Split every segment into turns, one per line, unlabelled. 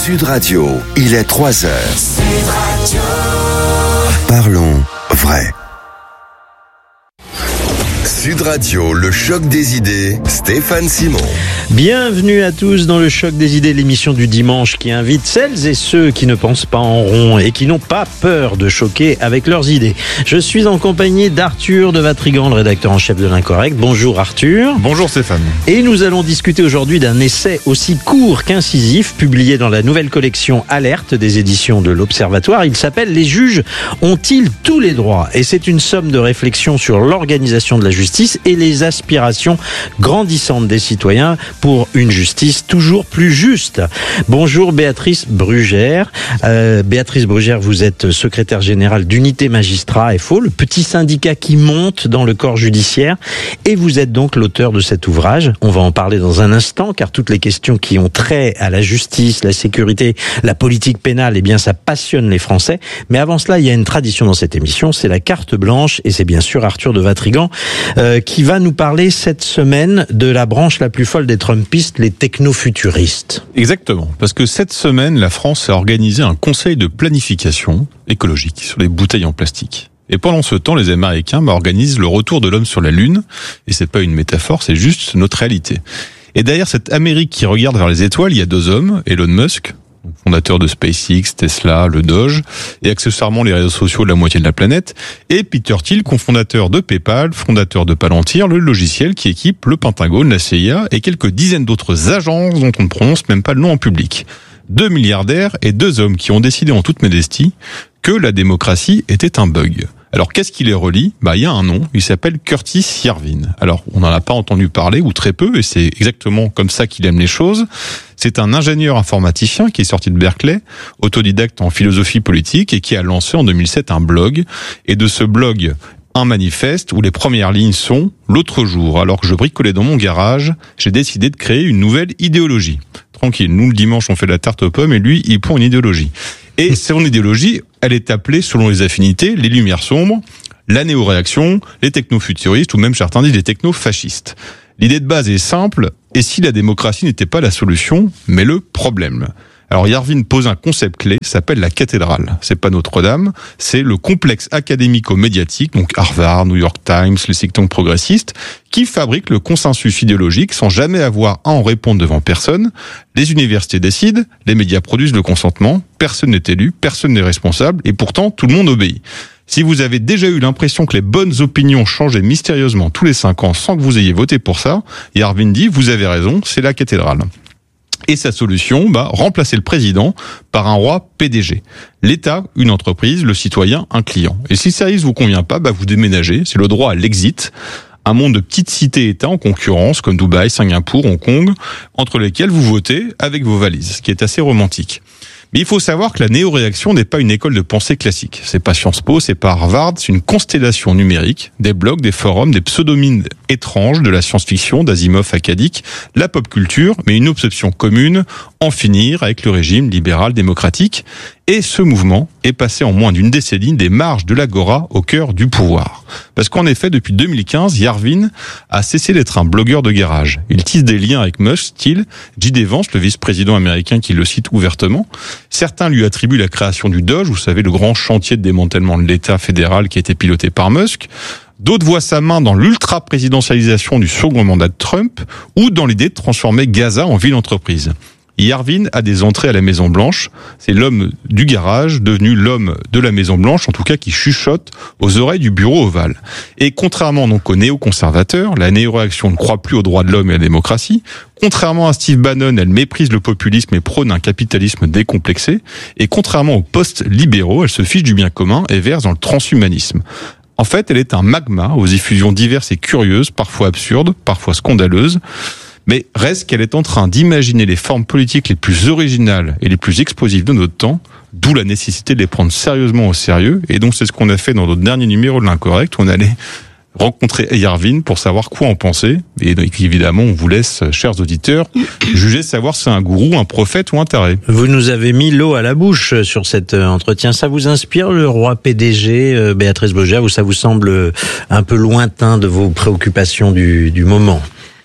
Sud Radio, il est 3 heures. Sud Radio. Parlons vrai. Sud Radio, le choc des idées, Stéphane Simon.
Bienvenue à tous dans le choc des idées, l'émission du dimanche qui invite celles et ceux qui ne pensent pas en rond et qui n'ont pas peur de choquer avec leurs idées. Je suis en compagnie d'Arthur de Vatrigan, le rédacteur en chef de l'Incorrect. Bonjour Arthur.
Bonjour Stéphane.
Et nous allons discuter aujourd'hui d'un essai aussi court qu'incisif, publié dans la nouvelle collection Alerte des éditions de l'Observatoire. Il s'appelle « Les juges ont-ils tous les droits ?» Et c'est une somme de réflexion sur l'organisation de la justice et les aspirations grandissantes des citoyens pour une justice toujours plus juste. Bonjour Béatrice Brugère. Béatrice Brugère, vous êtes secrétaire générale d'Unité Magistrat FO, le petit syndicat qui monte dans le corps judiciaire, et vous êtes donc l'auteur de cet ouvrage. On va en parler dans un instant, car toutes les questions qui ont trait à la justice, la sécurité, la politique pénale, eh bien ça passionne les Français. Mais avant cela, il y a une tradition dans cette émission, c'est la carte blanche, et c'est bien sûr Arthur de Vatrigan qui va nous parler cette semaine de la branche la plus folle des Trumpistes, les technofuturistes.
Exactement, parce que cette semaine, la France a organisé un conseil de planification écologique sur les bouteilles en plastique. Et pendant ce temps, les Américains organisent le retour de l'homme sur la Lune, et c'est pas une métaphore, c'est juste notre réalité. Et derrière cette Amérique qui regarde vers les étoiles, il y a deux hommes, Elon Musk, fondateur de SpaceX, Tesla, le Doge, et accessoirement les réseaux sociaux de la moitié de la planète, et Peter Thiel, cofondateur de PayPal, fondateur de Palantir, le logiciel qui équipe le Pentagone, la CIA et quelques dizaines d'autres agences dont on ne prononce même pas le nom en public. 2 milliardaires et 2 hommes qui ont décidé en toute modestie que la démocratie était un bug. Alors, qu'est-ce qui les relie ? Il y a un nom, il s'appelle Curtis Yarvin. Alors, on n'en a pas entendu parler, ou très peu, et c'est exactement comme ça qu'il aime les choses. C'est un ingénieur informaticien qui est sorti de Berkeley, autodidacte en philosophie politique, et qui a lancé en 2007 un blog. Et de ce blog, un manifeste où les premières lignes sont « L'autre jour, alors que je bricolais dans mon garage, j'ai décidé de créer une nouvelle idéologie. » Tranquille, nous le dimanche on fait la tarte aux pommes, et lui, il pond une idéologie. Et son idéologie, elle est appelée, selon les affinités, les lumières sombres, la néo-réaction, les technofuturistes, ou même certains disent les techno-fascistes. L'idée de base est simple, et si la démocratie n'était pas la solution, mais le problème ? Alors Yarvin pose un concept clé, s'appelle la cathédrale. C'est pas Notre-Dame, c'est le complexe académico-médiatique, donc Harvard, New York Times, les think tanks progressistes, qui fabriquent le consensus idéologique sans jamais avoir à en répondre devant personne. Les universités décident, les médias produisent le consentement, personne n'est élu, personne n'est responsable, et pourtant tout le monde obéit. Si vous avez déjà eu l'impression que les bonnes opinions changeaient mystérieusement tous les 5 ans sans que vous ayez voté pour ça, Yarvin dit, vous avez raison, c'est la cathédrale. Et sa solution, remplacer le président par un roi PDG. L'État, une entreprise, le citoyen, un client. Et si le service vous convient pas, vous déménagez. C'est le droit à l'exit. Un monde de petites cités-États en concurrence, comme Dubaï, Singapour, Hong Kong, entre lesquels vous votez avec vos valises, ce qui est assez romantique. Mais il faut savoir que la néo-réaction n'est pas une école de pensée classique. C'est pas Sciences Po, c'est pas Harvard, c'est une constellation numérique, des blogs, des forums, des pseudonymes étranges de la science-fiction, d'Asimov à Kadik, la pop culture, mais une obsession commune, en finir avec le régime libéral démocratique. Et ce mouvement est passé en moins d'une décennie des marges de l'agora au cœur du pouvoir. Parce qu'en effet, depuis 2015, Yarvin a cessé d'être un blogueur de garage. Il tisse des liens avec Musk, style J.D. Vance, le vice-président américain qui le cite ouvertement. Certains lui attribuent la création du Doge, vous savez, le grand chantier de démantèlement de l'État fédéral qui a été piloté par Musk. D'autres voient sa main dans l'ultra-présidentialisation du second mandat de Trump ou dans l'idée de transformer Gaza en ville-entreprise. Yarvin a des entrées à la Maison-Blanche. C'est l'homme du garage, devenu l'homme de la Maison-Blanche, en tout cas qui chuchote aux oreilles du bureau ovale. Et contrairement donc aux néoconservateurs, la néo-réaction ne croit plus aux droits de l'homme et à la démocratie. Contrairement à Steve Bannon, elle méprise le populisme et prône un capitalisme décomplexé. Et contrairement aux post-libéraux, elle se fiche du bien commun et verse dans le transhumanisme. En fait, elle est un magma aux effusions diverses et curieuses, parfois absurdes, parfois scandaleuses. Mais reste qu'elle est en train d'imaginer les formes politiques les plus originales et les plus explosives de notre temps, d'où la nécessité de les prendre sérieusement au sérieux. Et donc c'est ce qu'on a fait dans notre dernier numéro de l'Incorrect, où on allait rencontrer Yarvin pour savoir quoi en penser. Et donc, évidemment, on vous laisse, chers auditeurs, juger, savoir si c'est un gourou, un prophète ou un taré.
Vous nous avez mis l'eau à la bouche sur cet entretien. Ça vous inspire, le roi PDG, Béatrice Brugère, ou ça vous semble un peu lointain de vos préoccupations du moment ?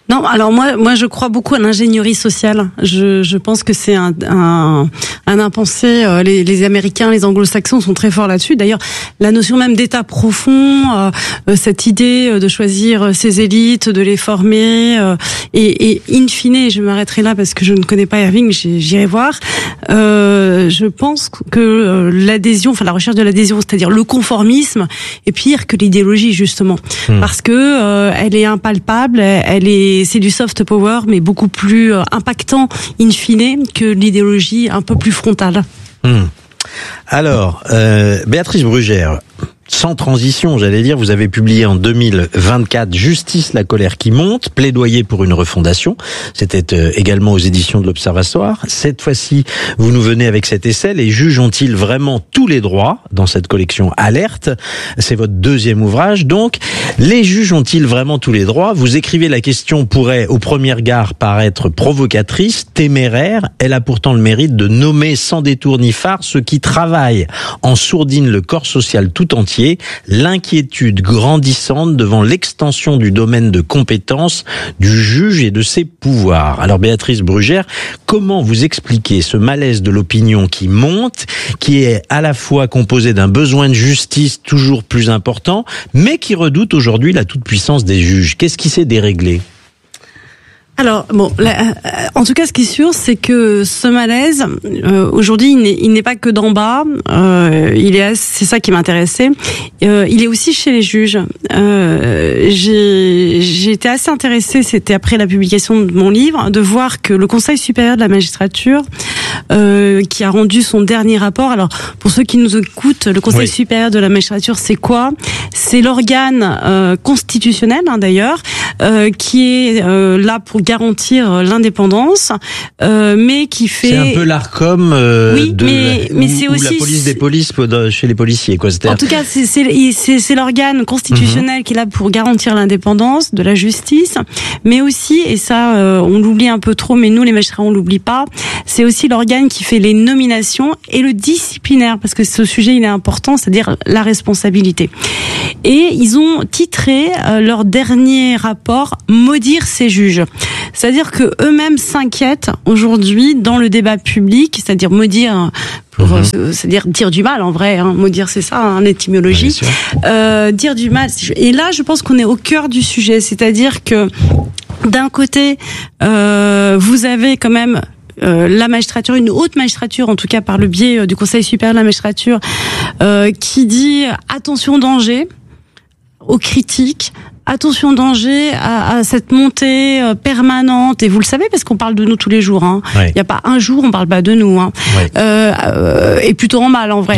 Non, alors moi je crois beaucoup à l'ingénierie sociale. Je pense que c'est un impensé. Les Américains, les Anglo-Saxons sont très forts là-dessus. D'ailleurs, la notion même d'État profond, cette idée de choisir ses élites, de les former, et in fine, je m'arrêterai là parce que je ne connais pas Irving, mais j'irai voir. Je pense que l'adhésion, enfin la recherche de l'adhésion, c'est-à-dire le conformisme, est pire que l'idéologie justement, parce que elle est impalpable, c'est du soft power, mais beaucoup plus impactant in fine que l'idéologie un peu plus frontale.
Alors, Béatrice Brugère, sans transition, j'allais dire, vous avez publié en 2024 Justice, la colère qui monte, plaidoyer pour une refondation. C'était également aux éditions de l'Observatoire. Cette fois-ci, vous nous venez avec cet essai. Les juges ont-ils vraiment tous les droits dans cette collection Alerte? C'est votre deuxième ouvrage. Donc, les juges ont-ils vraiment tous les droits? Vous écrivez, la question pourrait au premier regard paraître provocatrice, téméraire. Elle a pourtant le mérite de nommer sans détour ni phare ceux qui travaillent en sourdine le corps social tout entier. L'inquiétude grandissante devant l'extension du domaine de compétence du juge et de ses pouvoirs. Alors Béatrice Brugère, comment vous expliquez ce malaise de l'opinion qui monte, qui est à la fois composé d'un besoin de justice toujours plus important, mais qui redoute aujourd'hui la toute-puissance des juges? Qu'est-ce qui s'est déréglé?
Alors en tout cas, ce qui est sûr, c'est que ce malaise aujourd'hui, il n'est pas que d'en bas. C'est ça qui m'intéressait. Il est aussi chez les juges. J'ai été assez intéressée. C'était après la publication de mon livre, de voir que le Conseil supérieur de la magistrature, qui a rendu son dernier rapport. Alors pour ceux qui nous écoutent, le Conseil supérieur de la magistrature, c'est quoi? C'est l'organe constitutionnel, d'ailleurs, qui est là pour garantir l'indépendance, mais qui fait...
C'est un peu l'Arcom
mais c'est aussi
la police des polices chez les policiers, quoi.
En tout cas, c'est l'organe constitutionnel qui est là pour garantir l'indépendance de la justice, mais aussi, et ça on l'oublie un peu trop, mais nous les magistrats on l'oublie pas, c'est aussi l'organe qui fait les nominations et le disciplinaire, parce que ce sujet il est important, c'est-à-dire la responsabilité. Et ils ont titré leur dernier rapport « Maudire ces juges ». C'est-à-dire que eux-mêmes s'inquiètent aujourd'hui dans le débat public, c'est-à-dire maudire, c'est-à-dire dire du mal en vrai, maudire c'est ça, en étymologie, dire du mal. Et là, je pense qu'on est au cœur du sujet, c'est-à-dire que d'un côté, vous avez quand même la magistrature, une haute magistrature, en tout cas par le biais du Conseil supérieur de la magistrature, qui dit attention danger aux critiques, attention danger à cette montée permanente, et vous le savez parce qu'on parle de nous tous les jours. Il y a pas un jour on parle pas de nous. Et plutôt en mal en vrai.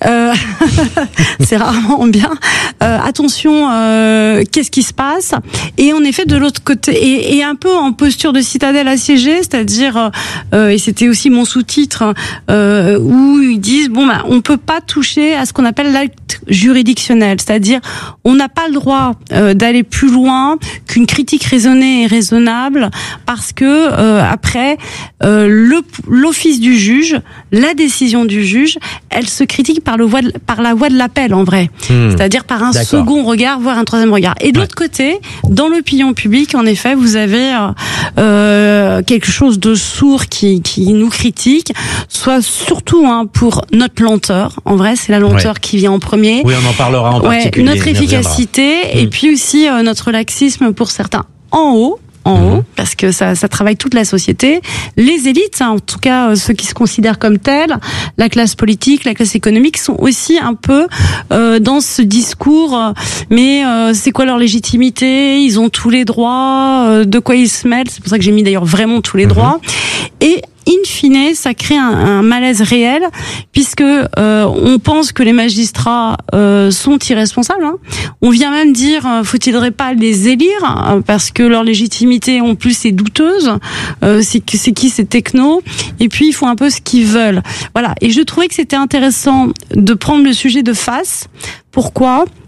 C'est rarement bien. Attention, qu'est-ce qui se passe? Et en effet de l'autre côté, et un peu en posture de citadelle assiégée, c'est-à-dire et c'était aussi mon sous-titre où ils disent on peut pas toucher à ce qu'on appelle l'acte juridictionnel, c'est-à-dire on n'a pas le droit d'aller plus loin qu'une critique raisonnée et raisonnable, parce que après l'office du juge, la décision du juge, elle se critique par la voie de l'appel en vrai, c'est-à-dire par un second regard, voire un troisième regard. Et de l'autre côté, dans l'opinion publique, en effet, vous avez quelque chose de sourd qui nous critique, soit surtout pour notre lenteur. En vrai, c'est la lenteur qui vient en premier.
Oui, on en parlera en particulier.
Notre efficacité, et puis aussi notre laxisme pour certains en haut, parce que ça travaille toute la société, les élites, en tout cas ceux qui se considèrent comme tels, la classe politique, la classe économique, sont aussi un peu dans ce discours, mais c'est quoi leur légitimité? Ils ont tous les droits, de quoi ils se mêlent? C'est pour ça que j'ai mis d'ailleurs vraiment tous les droits. Et in fine, ça crée un malaise réel, puisque on pense que les magistrats sont irresponsables. On vient même dire, faut-il pas les élire, parce que leur légitimité en plus est douteuse. C'est qui ces technos? Et puis ils font un peu ce qu'ils veulent. Voilà. Et je trouvais que c'était intéressant de prendre le sujet de face. Pourquoi?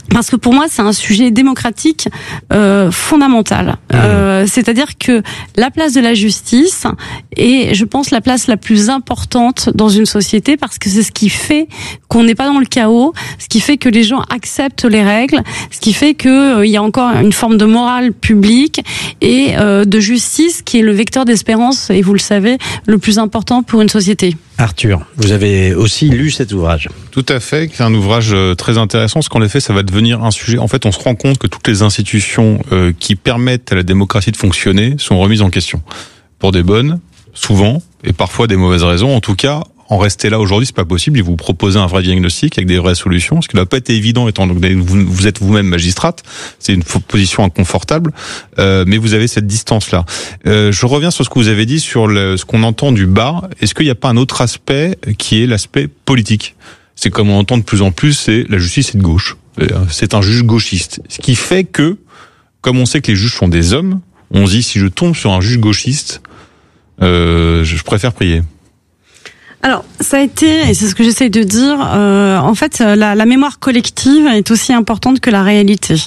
Parce que pour moi, c'est un sujet démocratique fondamental. C'est-à-dire que la place de la justice est, je pense, la place la plus importante dans une société, parce que c'est ce qui fait qu'on n'est pas dans le chaos, ce qui fait que les gens acceptent les règles, ce qui fait qu'il y a encore une forme de morale publique et de justice qui est le vecteur d'espérance, et vous le savez, le plus important pour une société.
Arthur, vous avez aussi lu cet ouvrage.
Tout à fait, c'est un ouvrage très intéressant, parce qu'en effet, ça va devenir un sujet. En fait, on se rend compte que toutes les institutions qui permettent à la démocratie de fonctionner sont remises en question. Pour des bonnes, souvent, et parfois des mauvaises raisons. En tout cas, en rester là aujourd'hui, c'est pas possible. Et vous proposez un vrai diagnostic avec des vraies solutions, ce qui n'a pas été évident, étant donné que vous êtes vous-même magistrate. C'est une position inconfortable, mais vous avez cette distance-là. Je reviens sur ce que vous avez dit sur ce qu'on entend du bas. Est-ce qu'il n'y a pas un autre aspect qui est l'aspect politique? C'est comme on entend de plus en plus, c'est la justice est de gauche. C'est un juge gauchiste. Ce qui fait que, comme on sait que les juges sont des hommes, on se dit, si je tombe sur un juge gauchiste, je préfère prier.
Alors, ça a été, et c'est ce que j'essaye de dire, en fait, la mémoire collective est aussi importante que la réalité.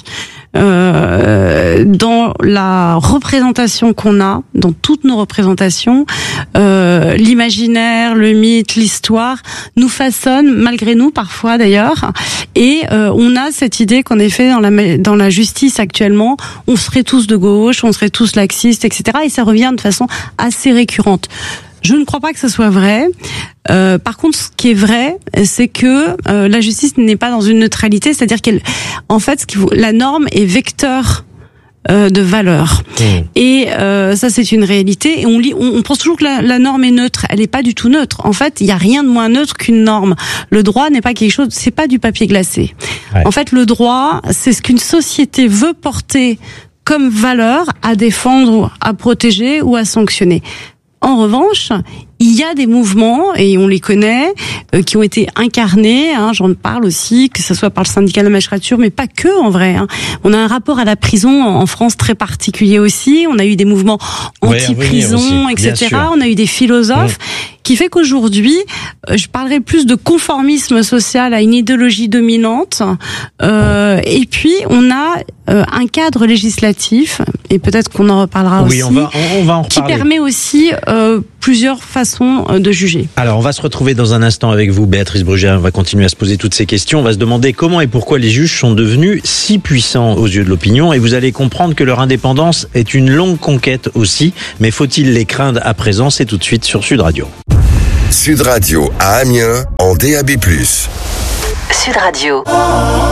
Dans la représentation qu'on a, dans toutes nos représentations, l'imaginaire, le mythe, l'histoire nous façonnent, malgré nous parfois d'ailleurs, et on a cette idée qu'en effet dans la justice actuellement, on serait tous de gauche, on serait tous laxistes, etc. Et ça revient de façon assez récurrente. Je ne crois pas que ce soit vrai. Par contre, ce qui est vrai, c'est que la justice n'est pas dans une neutralité, c'est-à-dire la norme est vecteur de valeur. Et ça, c'est une réalité. Et on pense toujours que la norme est neutre. Elle n'est pas du tout neutre. En fait, il n'y a rien de moins neutre qu'une norme. Le droit n'est pas quelque chose, c'est pas du papier glacé. Ouais. En fait, le droit, c'est ce qu'une société veut porter comme valeur à défendre, à protéger ou à sanctionner. En revanche, il y a des mouvements, et on les connaît, qui ont été incarnés, j'en parle aussi, que ce soit par le syndicat de la magistrature, mais pas que en vrai. On a un rapport à la prison en France très particulier aussi, on a eu des mouvements anti-prison, etc. On a eu des philosophes, qui fait qu'aujourd'hui, je parlerai plus de conformisme social à une idéologie dominante, et puis on a un cadre législatif, et peut-être qu'on en reparlera aussi,
on va en reparler,
qui permet aussi plusieurs façons de juger.
Alors, on va se retrouver dans un instant avec vous, Béatrice Brugère. On va continuer à se poser toutes ces questions. On va se demander comment et pourquoi les juges sont devenus si puissants aux yeux de l'opinion. Et vous allez comprendre que leur indépendance est une longue conquête aussi. Mais faut-il les craindre à présent? C'est tout de suite sur Sud Radio.
Sud Radio à Amiens en DAB+.
Sud Radio.